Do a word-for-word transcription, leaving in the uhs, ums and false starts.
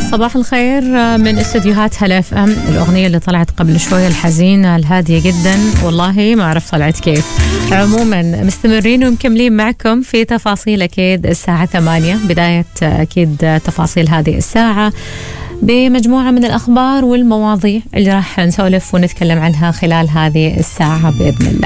صباح الخير من استديوهات هلا اف ام. الأغنية اللي طلعت قبل شوية الحزينة الهادية جدا، والله ما أعرف طلعت كيف. عموما مستمرين ومكملين معكم في تفاصيل أكيد الساعة ثمانية، بداية أكيد تفاصيل هذه الساعة بمجموعة من الأخبار والمواضيع اللي راح نسولف ونتكلم عنها خلال هذه الساعة بإذن الله.